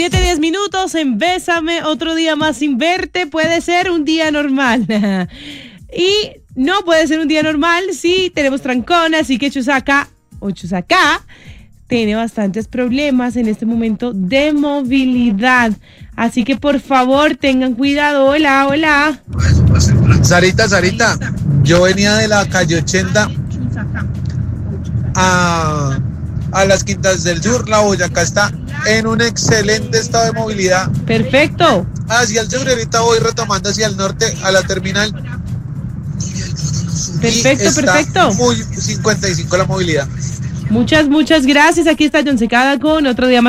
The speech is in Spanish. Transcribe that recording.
7:10 en Bésame, otro día más sin verte. Puede ser un día normal. Y no puede ser un día normal si tenemos trancón, así que Chusacá tiene bastantes problemas en este momento de movilidad. Así que por favor tengan cuidado. Hola. Sarita, yo venía de la calle 80 a las Quintas del Sur. La Boyacá está en un excelente estado de movilidad. Perfecto. Hacia el sur, ahorita voy retomando hacia el norte a la terminal. Perfecto. Muy 55 la movilidad. Muchas gracias. Aquí está John Secada con otro día más.